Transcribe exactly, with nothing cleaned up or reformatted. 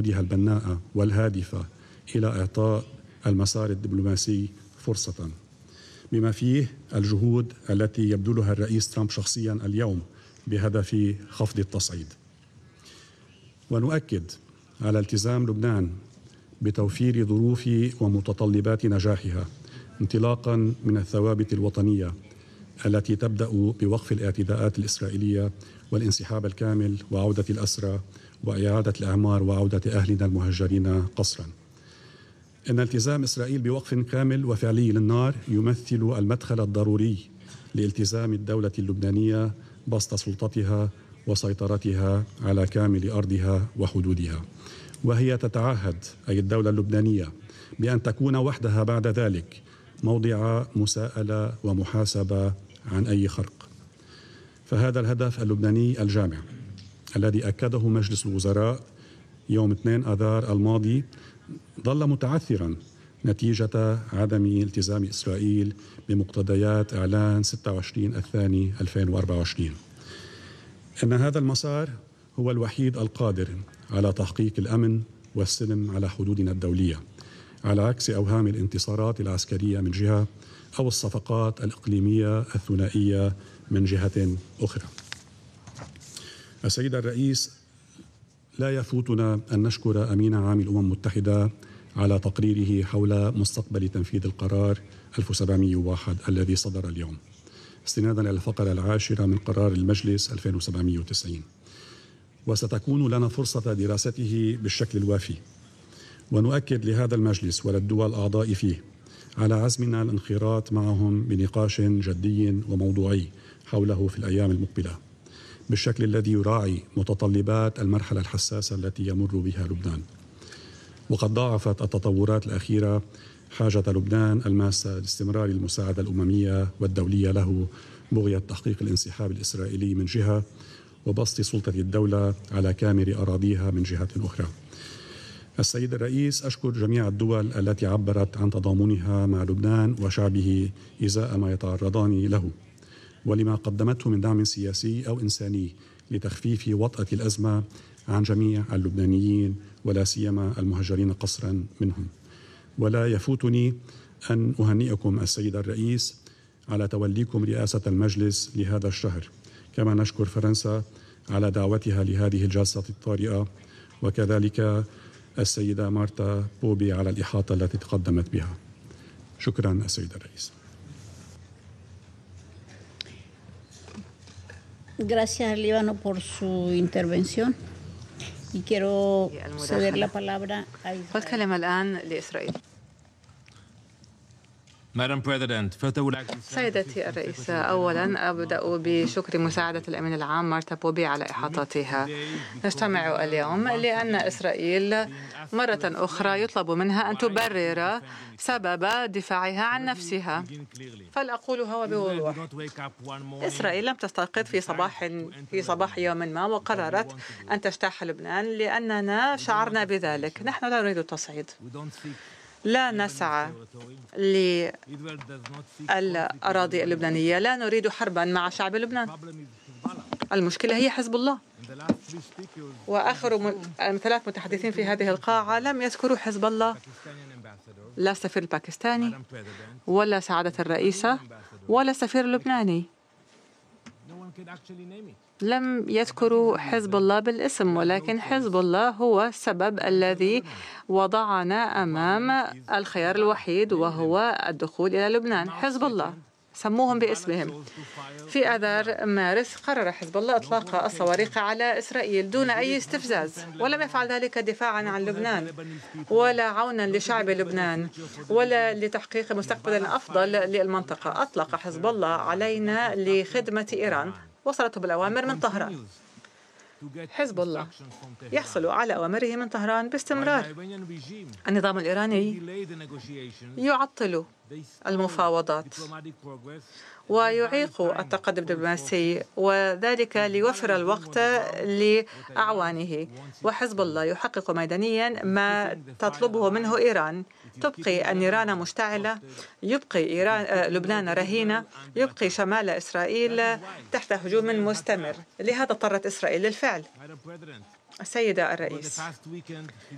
جهودها البناءة والهادفة إلى إعطاء المسار الدبلوماسي فرصة، بما فيه الجهود التي يبذلها الرئيس ترامب شخصيا اليوم بهدف خفض التصعيد. ونؤكد على التزام لبنان بتوفير ظروف ومتطلبات نجاحها، انطلاقا من الثوابت الوطنية التي تبدأ بوقف الاعتداءات الإسرائيلية والانسحاب الكامل وعودة الأسرى وإعادة الإعمار وعودة أهلنا المهجرين قسرا. إن التزام إسرائيل بوقف كامل وفعلي للنار يمثل المدخل الضروري لالتزام الدولة اللبنانية بسط سلطتها وسيطرتها على كامل أرضها وحدودها، وهي تتعهد أي الدولة اللبنانية بأن تكون وحدها بعد ذلك موضع مساءلة ومحاسبة عن أي خرق. فهذا الهدف اللبناني الجامع الذي أكده مجلس الوزراء يوم اثنين آذار الماضي ظل متعثرا نتيجة عدم التزام إسرائيل بمقتضيات إعلان ستة وعشرين الثاني ألفين وأربعة وعشرين. إن هذا المسار هو الوحيد القادر على تحقيق الأمن والسلم على حدودنا الدولية، على عكس أوهام الانتصارات العسكرية من جهة أو الصفقات الإقليمية الثنائية من جهة أخرى. السيد الرئيس، لا يفوتنا أن نشكر أمين عام الأمم المتحدة على تقريره حول مستقبل تنفيذ القرار ألف وسبعمئة وواحد الذي صدر اليوم استنادا إلى الفقرة العاشرة من قرار المجلس ألفين وسبعمئة وتسعين، وستكون لنا فرصة دراسته بالشكل الوافي. ونؤكد لهذا المجلس وللدول الأعضاء فيه على عزمنا الانخراط معهم بنقاش جدي وموضوعي حوله في الأيام المقبلة بالشكل الذي يراعي متطلبات المرحلة الحساسة التي يمر بها لبنان. وقد ضاعفت التطورات الأخيرة حاجة لبنان الماسة لاستمرار المساعدة الأممية والدولية له بغية تحقيق الانسحاب الإسرائيلي من جهة وبسط سلطة الدولة على كامل أراضيها من جهة أخرى. السيد الرئيس، أشكر جميع الدول التي عبرت عن تضامنها مع لبنان وشعبه إزاء ما يتعرضان له ولما قدمته من دعم سياسي أو إنساني لتخفيف وطأة الأزمة عن جميع اللبنانيين ولا سيما المهجرين قسرا منهم. ولا يفوتني أن أهنئكم السيد الرئيس على توليكم رئاسة المجلس لهذا الشهر، كما نشكر فرنسا على دعوتها لهذه الجلسة الطارئة، وكذلك السيدة مارتا بوبي على الإحاطة التي تقدمت بها. شكرا السيد الرئيس. Gracias, Líbano, por su intervención. Y quiero ceder la palabra a Israel. والكلمة الآن لإسرائيل. سيدتي الرئيسة، أولا أبدأ بشكر مساعدة الأمين العام مارتا بوبي على إحاطتها. نجتمع اليوم لأن إسرائيل مرة أخرى يطلب منها أن تبرر سبب دفاعها عن نفسها، فلأقولها بوضوح. إسرائيل لم تستيقظ في صباح في صباح يوم ما وقررت أن تجتاح لبنان لأننا شعرنا بذلك. نحن لا نريد التصعيد، لا نسعى للأراضي اللبنانية، لا نريد حربا مع شعب لبنان. المشكلة هي حزب الله، وآخر ثلاث متحدثين في هذه القاعة لم يذكروا حزب الله، لا السفير الباكستاني ولا سعادة الرئيسة ولا السفير اللبناني لم يذكروا حزب الله بالاسم، ولكن حزب الله هو السبب الذي وضعنا أمام الخيار الوحيد وهو الدخول إلى لبنان. حزب الله، سموهم باسمهم. في آذار مارس قرر حزب الله إطلاق الصواريخ على إسرائيل دون أي استفزاز، ولم يفعل ذلك دفاعا عن لبنان ولا عونا لشعب لبنان ولا لتحقيق مستقبل أفضل للمنطقة. أطلق حزب الله علينا لخدمة إيران، وصلته بالأوامر من طهران. حزب الله يحصل على أوامره من طهران باستمرار. النظام الإيراني يعطل المفاوضات ويعيق التقدم الدبلوماسي، وذلك ليوفر الوقت لأعوانه. وحزب الله يحقق ميدانيا ما تطلبه منه إيران. تبقي النيران مشتعلة، يبقي إيران لبنان رهينة، يبقي شمال إسرائيل تحت هجوم مستمر. لهذا اضطرت إسرائيل للفعل. السيدة الرئيس،